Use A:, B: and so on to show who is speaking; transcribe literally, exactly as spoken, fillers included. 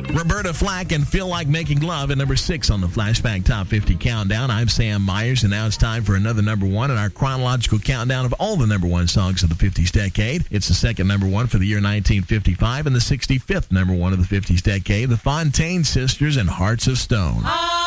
A: Roberta Flack and Feel Like Making Love at number six on the Flashback Top fifty Countdown. I'm Sam Myers, and now it's time for another number one in our chronological countdown of all the number one songs of the fifties decade. It's the second number one for the year nineteen fifty-five and the sixty-fifth number one of the fifties decade, the Fontaine Sisters and Hearts of Stone.